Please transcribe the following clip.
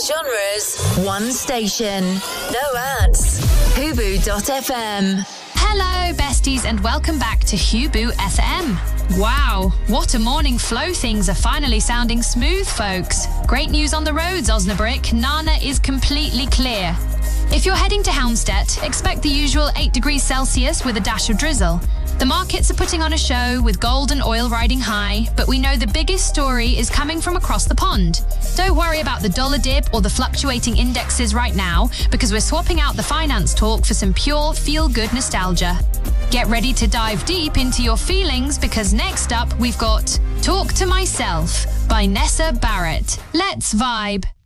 genres, one station. No ads. Hubu.fm. Hello, besties, and welcome back to Hubu FM. Wow, what a morning flow. Things are finally sounding smooth, folks. Great news on the roads, Osnabrück. Nana is completely clear. If you're heading to Helmstedt, expect the usual 8 degrees Celsius with a dash of drizzle. The markets are putting on a show with gold and oil riding high, but we know the biggest story is coming from across the pond. Don't worry about the dollar dip or the fluctuating indexes right now, because we're swapping out the finance talk for some pure feel-good nostalgia. Get ready to dive deep into your feelings, because next up we've got Talk to Myself by Nessa Barrett. Let's vibe.